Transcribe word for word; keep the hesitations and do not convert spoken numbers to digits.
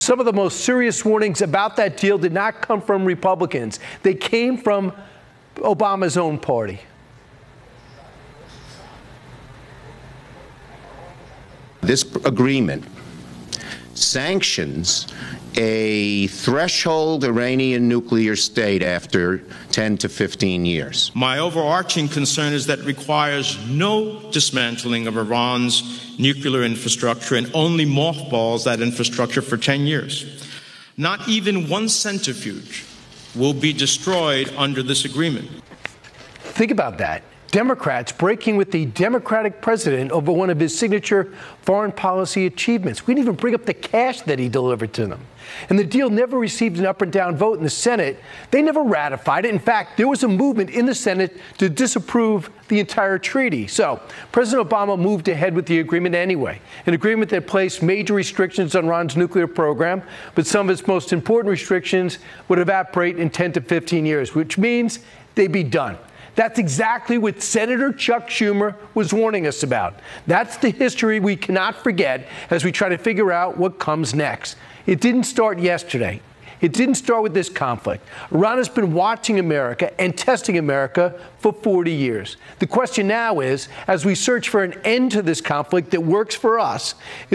Some of the most serious warnings about that deal did not come from Republicans. They came from Obama's own party. This agreement sanctions a threshold Iranian nuclear state after ten to fifteen years. My overarching concern is that it requires no dismantling of Iran's nuclear infrastructure and only mothballs that infrastructure for ten years. Not even one centrifuge will be destroyed under this agreement. Think about that. Democrats breaking with the Democratic president over one of his signature foreign policy achievements. We didn't even bring up the cash that he delivered to them. And the deal never received an up or down vote in the Senate. They never ratified it. In fact, there was a movement in the Senate to disapprove the entire treaty. So President Obama moved ahead with the agreement anyway, an agreement that placed major restrictions on Iran's nuclear program, but some of its most important restrictions would evaporate in ten to fifteen years, which means they'd be done. That's exactly what Senator Chuck Schumer was warning us about. That's the history we cannot forget as we try to figure out what comes next. It didn't start yesterday. It didn't start with this conflict. Iran has been watching America and testing America for forty years. The question now is, as we search for an end to this conflict that works for us,